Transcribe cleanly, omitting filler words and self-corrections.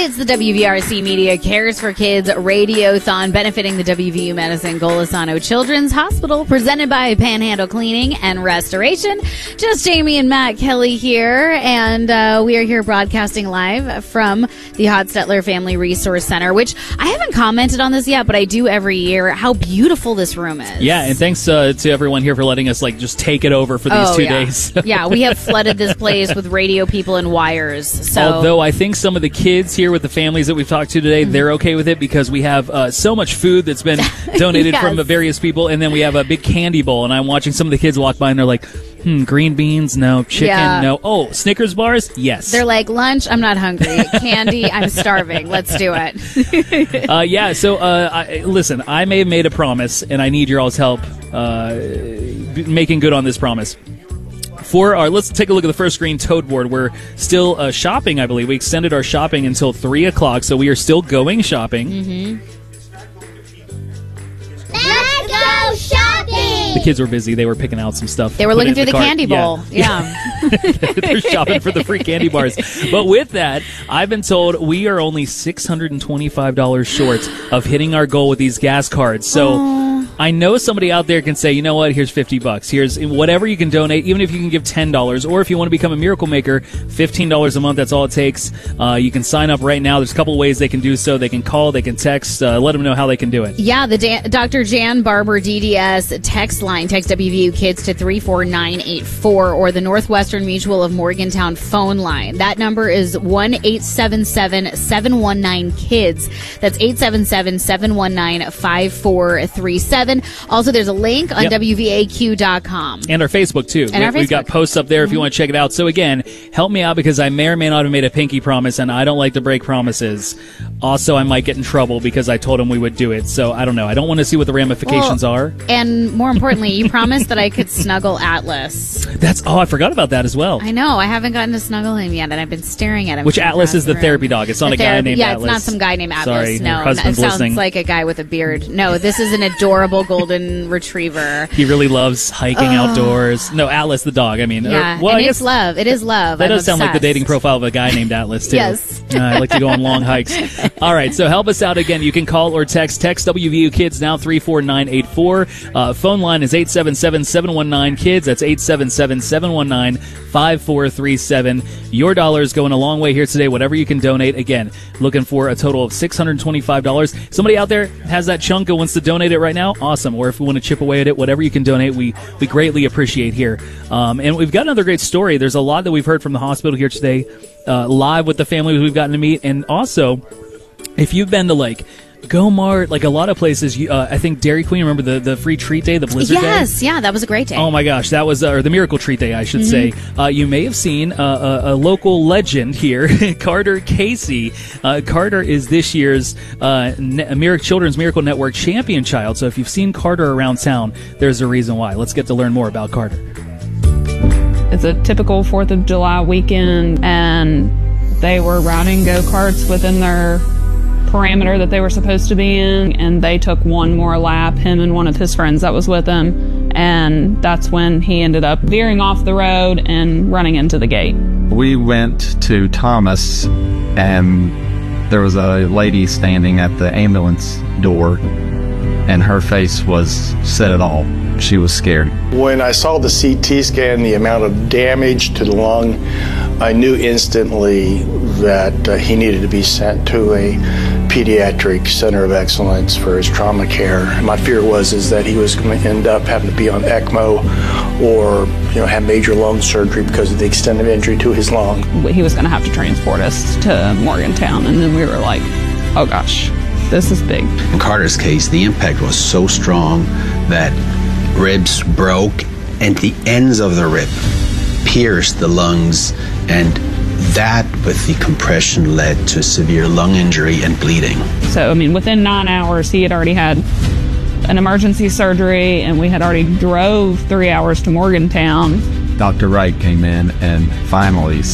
It's the WVRC Media Cares for Kids Radiothon benefiting the WVU Medicine Golisano Children's Hospital, presented by Panhandle Cleaning and Restoration. Just Jamie and Matt Kelly here, and we are here broadcasting live from the Hotstetler Family Resource Center, which I haven't commented on this yet, but I do every year, how beautiful this room is. Yeah, and thanks to everyone here for letting us just take it over for these 2 days. Yeah, we have flooded this place with radio people and wires. So. Although I think some of the kids here with the families that we've talked to today, they're okay with it because we have so much food that's been donated yes. from various people, and then we have a big candy bowl, and I'm watching some of the kids walk by and they're like, green beans, no. Chicken, no. Oh, Snickers bars? Yes. They're like, lunch, I'm not hungry. Candy, I'm starving. Let's do it. Listen, I may have made a promise, and I need your all's help making good on this promise. Let's take a look at the first screen tote board. We're still shopping, I believe. We extended our shopping until 3 o'clock, so we are still going shopping. Mm-hmm. Let's go shopping! The kids were busy. They were picking out some stuff. They were looking through the candy bowl. Yeah. They're shopping for the free candy bars. But with that, I've been told we are only $625 short of hitting our goal with these gas cards. So I know somebody out there can say, you know what, here's $50. Here's whatever you can donate, even if you can give $10. Or if you want to become a Miracle Maker, $15 a month, that's all it takes. You can sign up right now. There's a couple of ways they can do so. They can call, they can text, let them know how they can do it. Yeah, the Dr. Jan Barber DDS text line, text WVU Kids to 34984, or the Northwestern Mutual of Morgantown phone line. That number is 1-877-719-KIDS. That's 877-719-5437. Also, there's a link on WVAQ.com. And our Facebook, too. We've got posts up there if you want to check it out. So, again, help me out because I may or may not have made a pinky promise, and I don't like to break promises. Also, I might get in trouble because I told him we would do it. So, I don't know. I don't want to see what the ramifications are. And more importantly, you promised that I could snuggle Atlas. I forgot about that as well. I know. I haven't gotten to snuggle him yet, and I've been staring at him. Which Atlas is the therapy dog. It's not a guy named Atlas. Yeah, it's not some guy named Atlas. Sorry, no, it sounds like a guy with a beard. No, this is an adorable golden retriever. He really loves hiking outdoors. No, Atlas the dog. I mean, yeah, it's love. It is love. That does sound like the dating profile of a guy named Atlas, too. Yes. I like to go on long hikes. All right, so help us out again. You can call or text. Text WVU Kids now 34984. Phone line is 877-719-KIDS. That's 877-719-5437. Your dollar is going a long way here today. Whatever you can donate. Again, looking for a total of $625. Somebody out there has that chunk and wants to donate it right now? Awesome. Or if we want to chip away at it, whatever you can donate, we greatly appreciate here. And we've got another great story. There's a lot that we've heard from the hospital here today, live with the families we've gotten to meet. And also, if you've been to Go-Mart, a lot of places, I think Dairy Queen, remember the free treat day, the Blizzard Day? Yes, yeah, that was a great day. Oh my gosh, that was, or the Miracle Treat Day, I should say. You may have seen a local legend here, Carter Casey. Carter is this year's Children's Miracle Network champion child, so if you've seen Carter around town, there's a reason why. Let's get to learn more about Carter. It's a typical 4th of July weekend, and they were riding go-karts within their parameter that they were supposed to be in, and they took one more lap, him and one of his friends that was with him, and that's when he ended up veering off the road and running into the gate. We went to Thomas, and there was a lady standing at the ambulance door, and her face was said it all. She was scared. When I saw the CT scan, the amount of damage to the lung, I knew instantly that he needed to be sent to a pediatric center of excellence for his trauma care. My fear was that he was going to end up having to be on ECMO or have major lung surgery because of the extent of injury to his lung. He was going to have to transport us to Morgantown, and then we were like, oh gosh, this is big. In Carter's case, the impact was so strong that ribs broke and the ends of the rib pierced the lungs, and that with the compression led to severe lung injury and bleeding. So, within 9 hours, he had already had an emergency surgery, and we had already drove 3 hours to Morgantown. Dr. Wright came in and finally